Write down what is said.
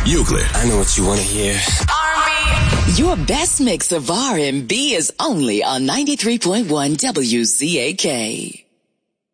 Euclid. I know what you want to hear. R&B. Your best mix of R&B is only on 93.1 WZAK.